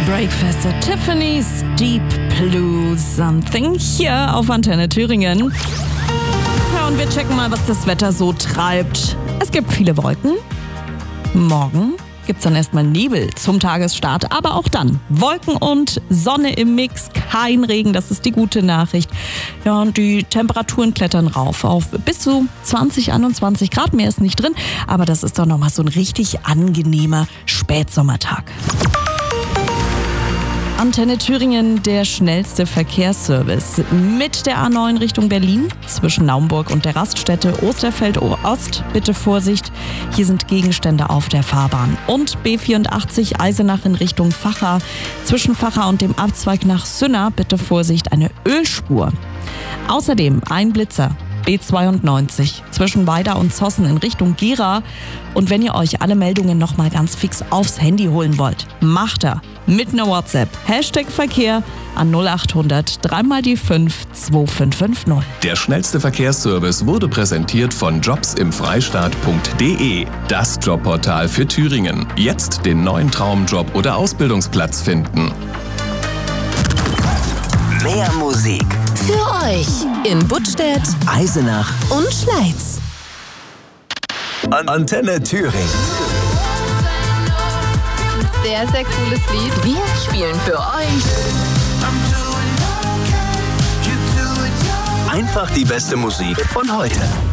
Breakfast at Tiffany's Deep Blue Something hier auf Antenne Thüringen. Ja, und wir checken mal, was das Wetter so treibt. Es gibt viele Wolken. Morgen gibt's dann erstmal Nebel zum Tagesstart, aber auch dann Wolken und Sonne im Mix, kein Regen, das ist die gute Nachricht. Ja, und die Temperaturen klettern rauf auf bis zu 20, 21 Grad, mehr ist nicht drin, aber das ist doch nochmal so ein richtig angenehmer Spätsommertag. Antenne Thüringen, der schnellste Verkehrsservice. Mit der A9 Richtung Berlin, zwischen Naumburg und der Raststätte Osterfeld-Ost. Bitte Vorsicht, hier sind Gegenstände auf der Fahrbahn. Und B84 Eisenach in Richtung Vacha. Zwischen Vacha und dem Abzweig nach Sünna, bitte Vorsicht, eine Ölspur. Außerdem ein Blitzer. B92 zwischen Weida und Zossen in Richtung Gera. Und wenn ihr euch alle Meldungen nochmal ganz fix aufs Handy holen wollt, macht er mit einer WhatsApp. #Verkehr an 0800 3x5 2550. Der schnellste Verkehrsservice wurde präsentiert von jobsimfreistaat.de, das Jobportal für Thüringen. Jetzt den neuen Traumjob oder Ausbildungsplatz finden. Mehr Musik für euch in Buttstädt, Eisenach und Schleiz. Antenne Thüringen. Sehr, sehr cooles Lied. Wir spielen für euch Einfach die beste Musik von heute.